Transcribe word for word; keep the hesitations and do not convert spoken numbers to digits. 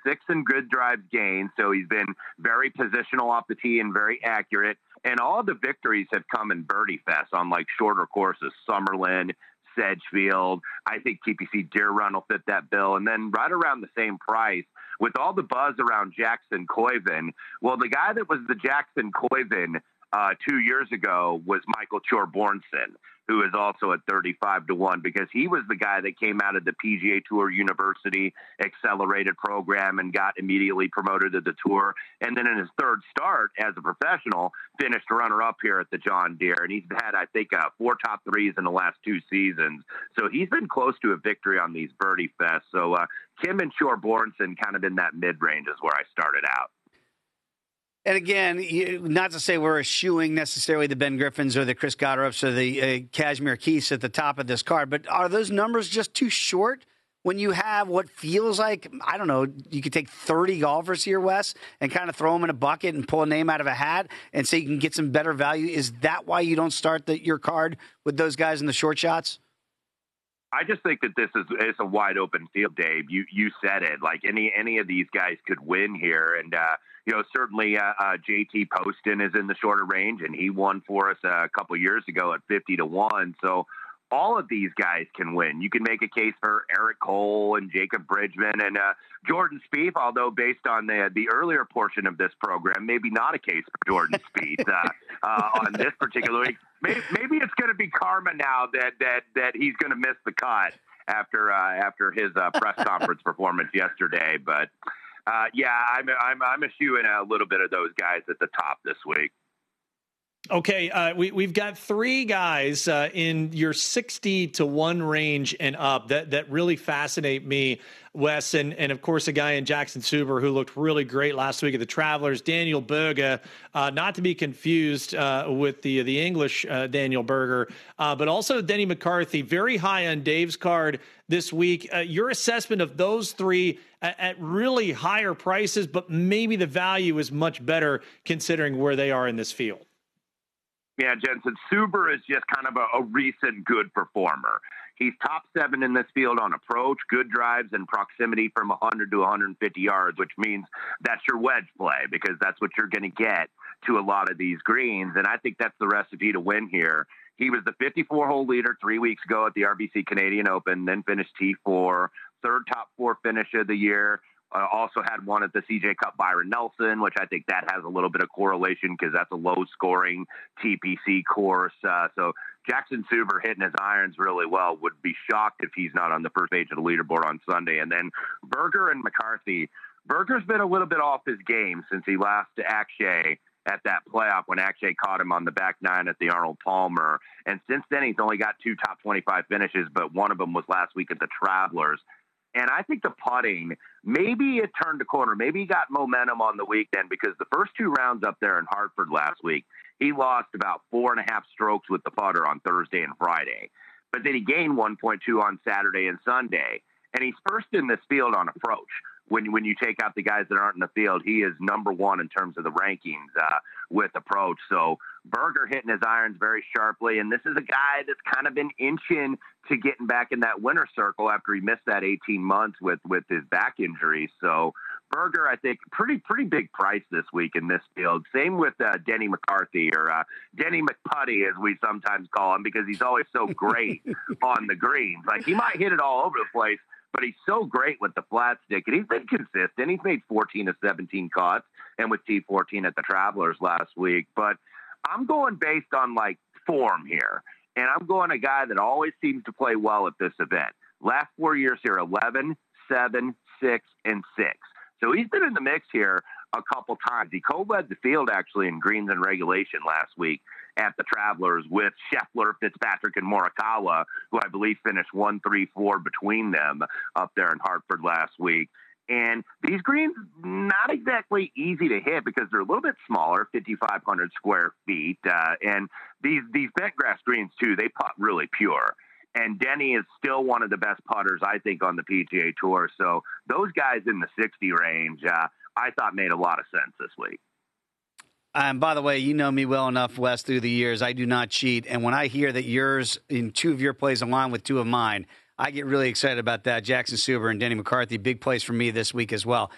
six in good drives gained, so he's been very positional off the tee and very accurate. And all the victories have come in birdie fest on like shorter courses, Summerlin, Sedgefield. I think T P C Deer Run will fit that bill. And then right around the same price, with all the buzz around Jackson Coyven, well, the guy that was the Jackson Coyven uh, two years ago was Michael Chorbornson, who is also at thirty-five to one, because he was the guy that came out of the P G A Tour University accelerated program and got immediately promoted to the Tour. And then in his third start as a professional, finished runner-up here at the John Deere. And he's had, I think, uh, four top threes in the last two seasons. So he's been close to a victory on these birdie fests. So uh, Kim and Chorbornson kind of in that mid-range is where I started out. And again, not to say we're eschewing necessarily the Ben Griffins or the Chris Gotterups or the uh, Kashmir Keith at the top of this card, but are those numbers just too short when you have what feels like, I don't know, you could take thirty golfers here, Wes, and kind of throw them in a bucket and pull a name out of a hat and say you can get some better value? Is that why you don't start the, your card with those guys in the short shots? I just think that this is it's a wide open field, Dave. You you said it. Like any any of these guys could win here, and uh, you know certainly uh, uh, J T Poston is in the shorter range, and he won for us a couple years ago at fifty to one. So all of these guys can win. You can make a case for Eric Cole and Jacob Bridgman and uh, Jordan Spieth, although based on the the earlier portion of this program, maybe not a case for Jordan Spieth uh, uh, on this particular week. Maybe, maybe it's going to be karma now that that that he's going to miss the cut after uh, after his uh, press conference performance yesterday. But uh, yeah, I'm I'm I'm eschewing a little bit of those guys at the top this week. Okay, uh, we, we've got three guys uh, in your sixty to one range and up that, that really fascinate me, Wes, and, and of course a guy in Jackson Suber who looked really great last week at the Travelers, Daniel Berger, uh, not to be confused uh, with the the English uh, Daniel Berger, uh, but also Denny McCarthy, very high on Dave's card this week. Uh, your assessment of those three at, at really higher prices, but maybe the value is much better considering where they are in this field. Yeah, Jensen, Suber is just kind of a, a recent good performer. He's top seven in this field on approach, good drives, and proximity from one hundred to one hundred fifty yards, which means that's your wedge play because that's what you're going to get to a lot of these greens. And I think that's the recipe to win here. He was the fifty-four hole leader three weeks ago at the R B C Canadian Open, then finished T four, third top four finish of the year. Uh, also had one at the C J Cup Byron Nelson, which I think that has a little bit of correlation because that's a low-scoring T P C course. Uh, so Jackson Suber hitting his irons really well. Would be shocked if he's not on the first page of the leaderboard on Sunday. And then Berger and McCarthy. Berger's been a little bit off his game since he lost to Akshay at that playoff when Akshay caught him on the back nine at the Arnold Palmer. And since then, he's only got two top twenty-five finishes, but one of them was last week at the Travelers. And I think the putting, maybe it turned a corner. Maybe he got momentum on the weekend because the first two rounds up there in Hartford last week, he lost about four and a half strokes with the putter on Thursday and Friday. But then he gained one point two on Saturday and Sunday. And he's first in this field on approach. When, when you take out the guys that aren't in the field, he is number one in terms of the rankings uh, with approach. So Berger hitting his irons very sharply. And this is a guy that's kind of been inching to getting back in that winner's circle after he missed that eighteen months with, with his back injury. So Berger, I think, pretty pretty big price this week in this field. Same with uh, Denny McCarthy, or uh, Denny McPutty, as we sometimes call him, because he's always so great on the greens. Like, he might hit it all over the place, but he's so great with the flat stick, and he's been consistent. He's made fourteen to seventeen cuts, and with T fourteen at the Travelers last week. But I'm going based on, like, form here, and I'm going a guy that always seems to play well at this event. Last four years here, eleven, seven, six, and six. So he's been in the mix here a couple times. He co-led the field, actually, in greens and regulation last week at the Travelers with Scheffler, Fitzpatrick, and Morikawa, who I believe finished one three four between them up there in Hartford last week. And these greens, not exactly easy to hit because they're a little bit smaller, fifty-five hundred square feet. Uh, and these, these bent grass greens, too, they putt really pure. And Denny is still one of the best putters, I think, on the P G A Tour. So those guys in the sixty range, uh, I thought made a lot of sense this week. And um, by the way, you know me well enough, Wes, through the years. I do not cheat. And when I hear that yours, in two of your plays align with two of mine, I get really excited about that. Jackson Suber and Denny McCarthy, big plays for me this week as well.